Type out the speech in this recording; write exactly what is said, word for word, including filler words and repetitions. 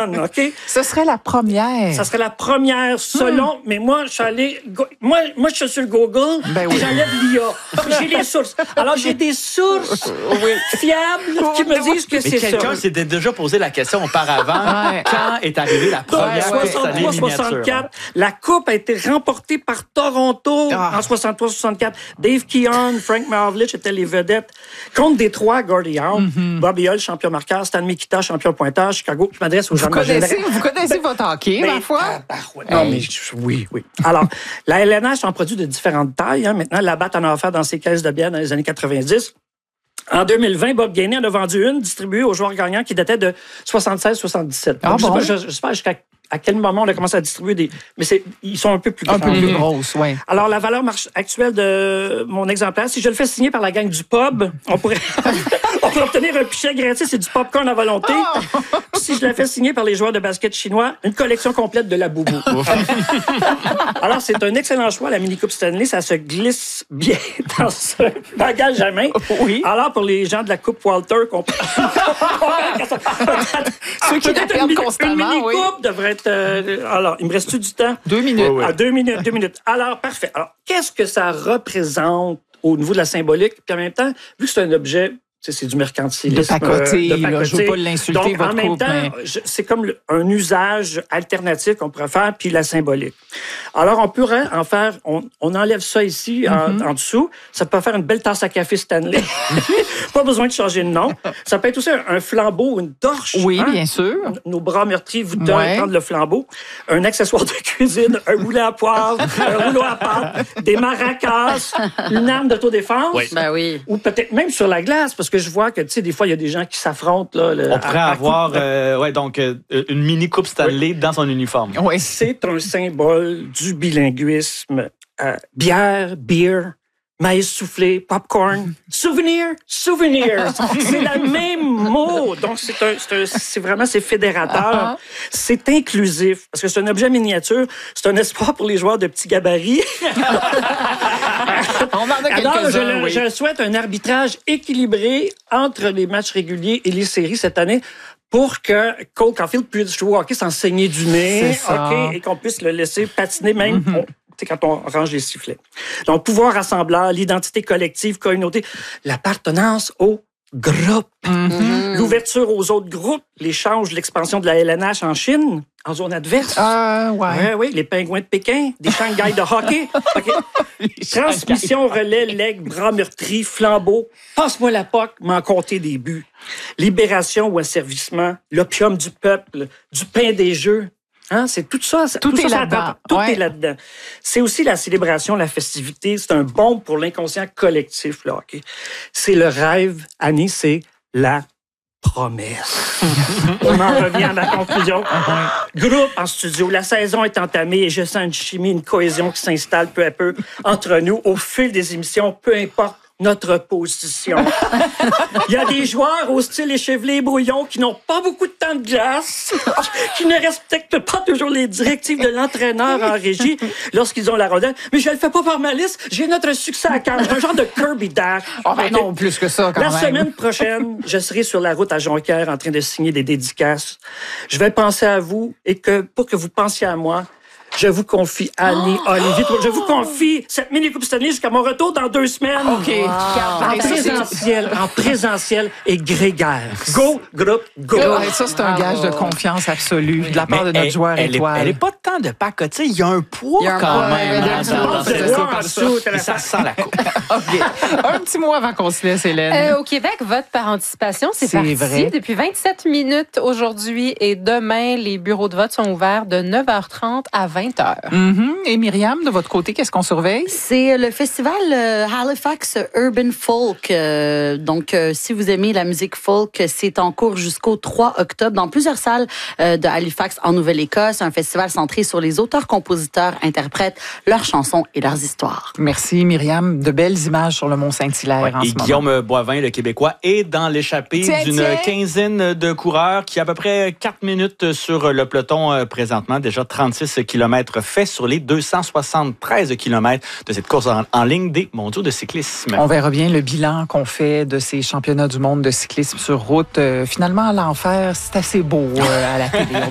John, OK? Ce serait la première. Ça serait la première selon... Hmm. Mais moi, je suis allé... Moi, moi, je suis sur Google, ben oui. j'enlève l'I A. J'ai les sources. Alors, j'ai des sources oui. fiables qui me disent que mais c'est ça. Quelqu'un s'était déjà posé la question auparavant. Ouais. Quand est arrivée la première soixante-trois soixante-quatre. La coupe a été remportée par Toronto ah. en soixante-trois soixante-quatre. Dave Keon, Frank Maravlich étaient les vedettes. Contre Détroit, Gordie Howe, mm-hmm. Bobby Hull, champion marqueur, Stan Mikita, champion pointage, Chicago. Je m'adresse aux gens de ma Vous connaissez votre hockey, ma foi? Ah, bah, non, mais oui, oui. Alors, la L N H est un produit de différentes tailles. Hein. Maintenant, la Batte en a offert dans ses caisses de bière dans les années quatre-vingt-dix. En deux mille vingt, Bob Gainey en a vendu une distribuée aux joueurs gagnants qui datait de soixante-seize soixante-dix-sept. Ah, bon? Je ne sais pas jusqu'à à quel moment on a commencé à distribuer des... Mais c'est, ils sont un peu plus grands. Un peu plus grosses, oui. Alors, la valeur actuelle de mon exemplaire, si je le fais signer par la gang du pub, on pourrait, on pourrait obtenir un pichet gratuit, c'est du popcorn à volonté. Oh! Si je la fais signer par les joueurs de basket chinois, une collection complète de la boubou. Alors, c'est un excellent choix, la Mini Coupe Stanley. Ça se glisse bien dans ce bagage à main. Oui. Alors, pour les gens de la Coupe Walter, qu'on peut... Ceux qui la perdent constamment, une Mini Coupe oui. devrait être... Euh, alors, il me reste-tu du temps? Deux minutes. Oui, oui. Ah, deux minutes, deux minutes. Alors, parfait. Alors, qu'est-ce que ça représente au niveau de la symbolique? Puis en même temps, vu que c'est un objet... C'est du mercantilisme. De pacoter, euh, de pacoter. Là, je ne veux pas l'insulter, Donc, votre en même couple, temps, mais... c'est comme le, un usage alternatif qu'on pourrait faire, puis la symbolique. Alors, on pourrait en faire... On, on enlève ça ici, mm-hmm. en, en dessous. Ça peut faire une belle tasse à café Stanley. Pas besoin de changer de nom. Ça peut être aussi un, un flambeau, une torche. Oui, hein? bien sûr. Nos bras meurtris vous donnent ouais. le flambeau. Un accessoire de cuisine, un moulin à poivre, un rouleau à pâte, des maracas, une arme d'autodéfense. Oui. Ben oui. Ou peut-être même sur la glace, parce que je vois que, tu sais, des fois, il y a des gens qui s'affrontent. Là, le, On pourrait à, à avoir euh, ouais, donc, euh, une mini coupe Stanley oui. dans son uniforme. Oui. C'est un symbole du bilinguisme. Euh, bière, beer, maïs soufflé, popcorn, souvenir, souvenir. C'est le même mot. Donc, c'est, un, c'est, un, c'est vraiment, c'est fédérateur. Uh-huh. C'est inclusif, parce que c'est un objet miniature. C'est un espoir pour les joueurs de petits gabarits. On en a Alors, je, le, oui. je souhaite un arbitrage équilibré entre les matchs réguliers et les séries cette année pour que Cole Caulfield puisse jouer au hockey sans saigner du nez, okay, et qu'on puisse le laisser patiner même mm-hmm. on, quand on range les sifflets. Donc, pouvoir rassembleur, l'identité collective, communauté, l'appartenance au groupe, mm-hmm. l'ouverture aux autres groupes, l'échange, l'expansion de la L N H en Chine, en zone adverse. Ah, ouais. ouais. Oui, les pingouins de Pékin, des Shanghai de hockey. Okay. Transmission, relais, legs, bras meurtris, flambeau. Passe-moi la P O C, m'en compter des buts. Libération ou asservissement, l'opium du peuple, du pain des jeux. Hein, c'est tout ça. Tout, tout est, ça, là-dedans. Ça, tout ouais. est là-dedans. C'est aussi la célébration, la festivité. C'est un bon pour l'inconscient collectif. Là, okay? C'est le rêve, Annie, c'est la promesse. On en revient à la conclusion. Groupe en studio. La saison est entamée et je sens une chimie, une cohésion qui s'installe peu à peu entre nous au fil des émissions, peu importe notre position. Il y a des joueurs au style échevelé et brouillon qui n'ont pas beaucoup de temps de glace, qui ne respectent pas toujours les directives de l'entraîneur en régie lorsqu'ils ont la rondelle. Mais je ne le fais pas par malice, j'ai notre succès à cœur. Un genre de Kirby Dash. Oh, ben non, plus que ça, quand la même. La semaine prochaine, je serai sur la route à Jonquière en train de signer des dédicaces. Je vais penser à vous et que pour que vous pensiez à moi, je vous confie Annie oh! Olivier. Je vous confie cette mini-coupe Stanley jusqu'à mon retour dans deux semaines. OK. Wow. En présentiel, en présentiel et grégaire. Go, groupe, go. Ouais, ça, c'est un gage de confiance absolue de la part Mais de notre elle, joueur elle étoile. Est, elle n'est pas tant de pacoter. Il y a un poids il y a un quand poids, même. Ouais, hein, ça, ça sent la coupe. OK. Un petit mot avant qu'on se laisse, Hélène. Euh, au Québec, vote par anticipation, c'est, c'est parti vrai. depuis vingt-sept minutes aujourd'hui et demain, les bureaux de vote sont ouverts de neuf heures trente à vingt heures. Mm-hmm. Et Myriam, de votre côté, qu'est-ce qu'on surveille? C'est le festival euh, Halifax Urban Folk. Euh, donc, euh, si vous aimez la musique folk, c'est en cours jusqu'au trois octobre dans plusieurs salles euh, de Halifax en Nouvelle-Écosse. Un festival centré sur les auteurs, compositeurs, interprètes, leurs chansons et leurs histoires. Merci Myriam. De belles images sur le Mont-Saint-Hilaire ouais, en et ce moment. Guillaume Boivin, le Québécois, est dans l'échappée tiens, d'une tiens. quinzaine de coureurs qui a à peu près quatre minutes sur le peloton euh, présentement. Déjà trente-six kilomètres faits sur les deux cent soixante-treize kilomètres de cette course en, en ligne des mondiaux de cyclisme. On verra bien le bilan qu'on fait de ces championnats du monde de cyclisme sur route. Euh, finalement, l'enfer, c'est assez beau euh, à la télé.